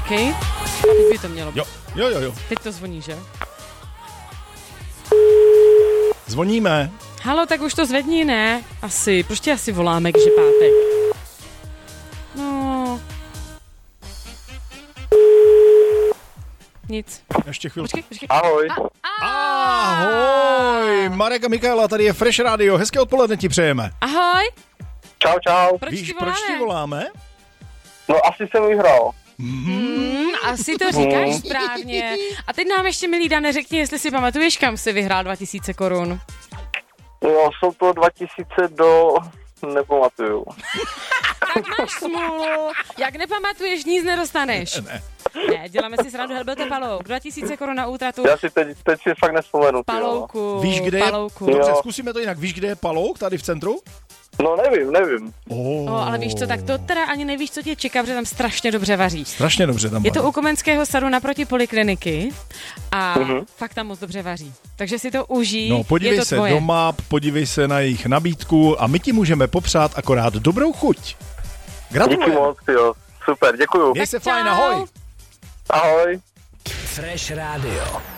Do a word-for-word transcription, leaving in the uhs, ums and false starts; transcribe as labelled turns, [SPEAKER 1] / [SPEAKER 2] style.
[SPEAKER 1] Počkej, teď by to mělo být.
[SPEAKER 2] Jo, jo, jo, jo.
[SPEAKER 1] Teď to zvoní, že?
[SPEAKER 2] Zvoníme.
[SPEAKER 1] Halo, tak už to zvedni, ne? Asi, proč tě asi voláme, když je pátek? No... Nic.
[SPEAKER 2] Ještě chvilku.
[SPEAKER 1] Počkej, počkej.
[SPEAKER 3] Ahoj.
[SPEAKER 2] Ahoj, Marek a Michaela, tady je Fresh Radio. Hezké odpoledne ti přejeme.
[SPEAKER 1] Ahoj.
[SPEAKER 3] Čau, čau.
[SPEAKER 1] Proč
[SPEAKER 2] Víš,
[SPEAKER 1] ti voláme?
[SPEAKER 2] proč ti voláme?
[SPEAKER 3] No asi jsem vyhrál.
[SPEAKER 1] Hmm, asi to říkáš správně. A teď nám ještě, milý Dane, řekni, jestli si pamatuješ, kam jsi vyhrál dva tisíce korun.
[SPEAKER 3] Jo, jsou to dva tisíce do... Nepamatuju.
[SPEAKER 1] Tak máš smůlu. Jak nepamatuješ, nic nedostaneš.
[SPEAKER 2] Ne.
[SPEAKER 1] Ne, děláme si srandu, hele, byl to palouk. dva tisíce korun na útratu.
[SPEAKER 3] Já si teď, teď si fakt nespomenu.
[SPEAKER 1] Palouku.
[SPEAKER 2] Víš, kde je?
[SPEAKER 1] Palouku.
[SPEAKER 2] Dobře,
[SPEAKER 3] Jo.
[SPEAKER 2] zkusíme to jinak. Víš, kde je Palouk tady v centru?
[SPEAKER 3] No nevím, nevím.
[SPEAKER 2] Oh.
[SPEAKER 1] O, ale víš co, tak to teda ani nevíš, co tě čeká, protože tam strašně dobře vaří.
[SPEAKER 2] Strašně dobře tam
[SPEAKER 1] Je to
[SPEAKER 2] vaří.
[SPEAKER 1] u Komenského sadu naproti polikliniky a
[SPEAKER 3] Mhm.
[SPEAKER 1] fakt tam moc dobře vaří. Takže si to užij,
[SPEAKER 2] No, podívej
[SPEAKER 1] je to
[SPEAKER 2] se
[SPEAKER 1] tvoje.
[SPEAKER 2] do map, podívej se na jejich nabídku a my ti můžeme popřát akorát dobrou chuť.
[SPEAKER 3] Díky
[SPEAKER 2] Gratulujem.
[SPEAKER 3] moc, jo. Super, děkuju.
[SPEAKER 2] Měj se
[SPEAKER 1] Tak
[SPEAKER 2] fajn,
[SPEAKER 1] čau.
[SPEAKER 2] ahoj.
[SPEAKER 3] Ahoj.
[SPEAKER 4] Fresh Radio.